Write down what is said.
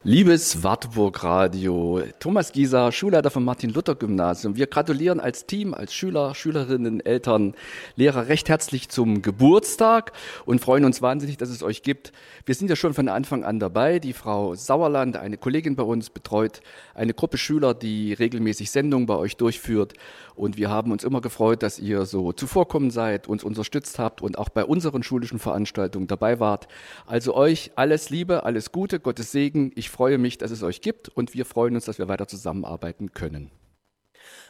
Liebes Wartburg Radio, Thomas Gieser, Schulleiter vom Martin-Luther-Gymnasium. Wir gratulieren als Team, als Schüler, Schülerinnen, Eltern, Lehrer recht herzlich zum Geburtstag und freuen uns wahnsinnig, dass es euch gibt. Wir sind ja schon von Anfang an dabei. Die Frau Sauerland, eine Kollegin bei uns, betreut eine Gruppe Schüler, die regelmäßig Sendungen bei euch durchführt. Und wir haben uns immer gefreut, dass ihr so zuvorkommen seid, uns unterstützt habt und auch bei unseren schulischen Veranstaltungen dabei wart. Also euch alles Liebe, alles Gute, Gottes Segen. Ich freue mich, dass es euch gibt und wir freuen uns, dass wir weiter zusammenarbeiten können.